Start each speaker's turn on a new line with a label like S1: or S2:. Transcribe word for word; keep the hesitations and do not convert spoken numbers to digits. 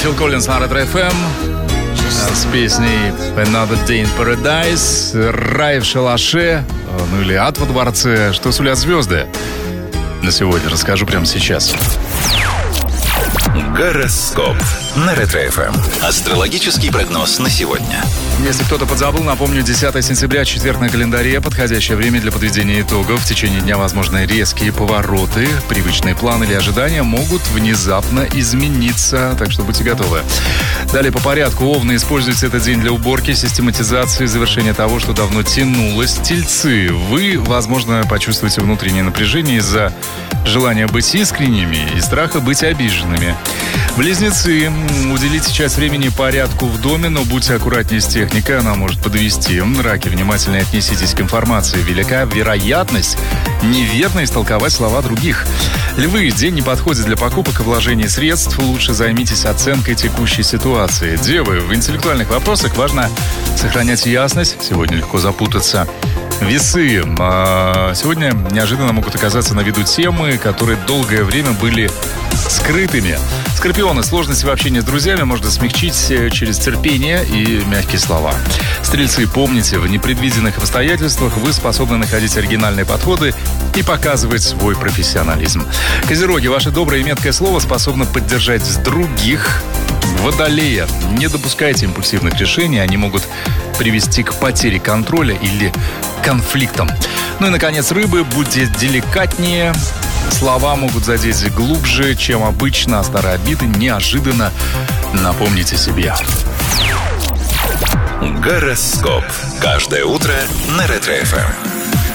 S1: Фил Коллинз на Ретро эф эм с песней Another Day in Paradise, Рай в шалаше, ну или Ад во дворце. Что сулят звезды? На сегодня расскажу прямо сейчас.
S2: Гороскоп на Ретро эф эм. Астрологический прогноз на сегодня.
S1: Если кто-то подзабыл, напомню, десятое сентября, четверг на календаре, подходящее время для подведения итогов. В течение дня возможны резкие повороты, привычные планы или ожидания могут внезапно измениться, так что будьте готовы. Далее по порядку. Овны, используйте этот день для уборки, систематизации, завершения того, что давно тянулось. Тельцы, вы, возможно, почувствуете внутреннее напряжение из-за желания быть искренними и страха быть обиженными. Близнецы, уделите часть времени порядку в доме, но будьте аккуратнее с техникой, она может подвести. Раки, внимательно отнеситесь к информации. Велика вероятность неверно истолковать слова других. Львы, день не подходит для покупок и вложений средств, лучше займитесь оценкой текущей ситуации. Девы, в интеллектуальных вопросах важно сохранять ясность, сегодня легко запутаться. Весы. Сегодня неожиданно могут оказаться на виду темы, которые долгое время были скрытыми. Скорпионы. Сложности в общении с друзьями можно смягчить через терпение и мягкие слова. Стрельцы. Помните, в непредвиденных обстоятельствах вы способны находить оригинальные подходы и показывать свой профессионализм. Козероги. Ваше доброе и меткое слово способно поддержать других. Водолея. Не допускайте импульсивных решений, они могут привести к потере контроля или конфликтам. Ну и, наконец, рыбы. Будьте деликатнее. Слова могут задеть глубже, чем обычно, а старые обиды неожиданно напомните себе.
S2: Гороскоп. Каждое утро на Ретро эф эм.